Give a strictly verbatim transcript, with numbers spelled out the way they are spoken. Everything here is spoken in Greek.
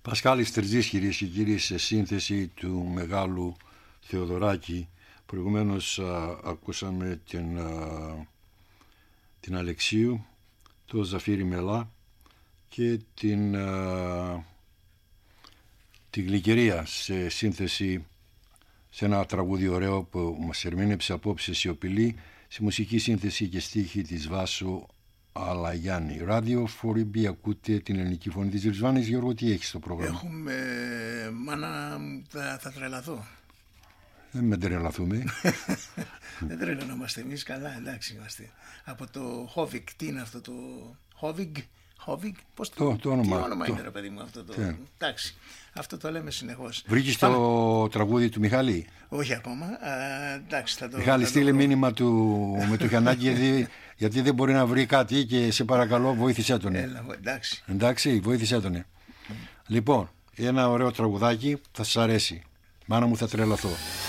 Πασχάλης Τερζής, κυρίες και κύριοι, σε σύνθεση του μεγάλου Θεοδωράκη. Προηγουμένως α, ακούσαμε την, α, την Αλεξίου, το Ζαφύρι Μελά και την, α, την Γλυκερία σε σύνθεση, σε ένα τραγούδι ωραίο που μας ερμήνεψε απόψε Σιωπηλή, σε μουσική σύνθεση και στίχη της Βάσου Αλαγιάννη. Ράδιο φορ ι μπι, ακούτε την ελληνική φωνή της Ριζβάνης. Γιώργο, τι έχεις στο πρόγραμμα? Έχουμε, μάνα, θα, θα τρελαθώ. Δεν με τρελαθούμε. Δεν τρελανόμαστε εμείς, καλά, εντάξει είμαστε. Από το Χόβικ, τι είναι αυτό το Χόβικ, Χόβικ, πώς το, το, το όνομα, τι όνομα το, είναι ρε παιδί μου αυτό το, τι. εντάξει, αυτό το λέμε συνεχώς. Βρήκες Πάμε. το τραγούδι του Μιχάλη? Όχι ακόμα, α, εντάξει θα το... Μιχάλη, στείλε το... μήνυμα του, με το Γιαννάκη γιατί, γιατί δεν μπορεί να βρει κάτι και σε παρακαλώ βοήθησέ τον. Έλα, εντάξει. Εντάξει, βοήθησέ τον. Mm. Λοιπόν, ένα ωραίο τραγουδάκι θα σας αρέσει. Μάνα μου, θα τρελαθώ.